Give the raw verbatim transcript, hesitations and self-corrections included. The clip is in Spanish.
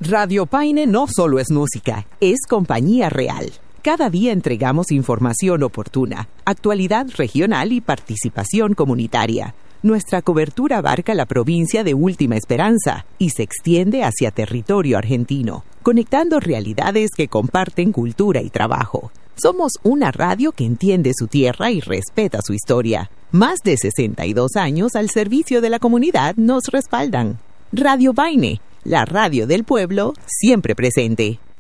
Radio Paine no solo es música, es compañía real. Cada día entregamos información oportuna, actualidad regional y participación comunitaria. Nuestra cobertura abarca la provincia de Última Esperanza y se extiende hacia territorio argentino, conectando realidades que comparten cultura y trabajo. Somos una radio que entiende su tierra y respeta su historia. Más de sesenta y dos años al servicio de la comunidad nos respaldan. Radio Paine, la radio del pueblo, siempre presente.